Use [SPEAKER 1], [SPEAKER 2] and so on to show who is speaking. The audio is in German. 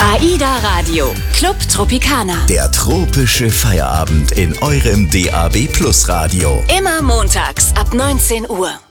[SPEAKER 1] AIDA Radio, Club Tropicana.
[SPEAKER 2] Der tropische Feierabend in eurem DAB+ Radio.
[SPEAKER 1] Immer montags ab 19 Uhr.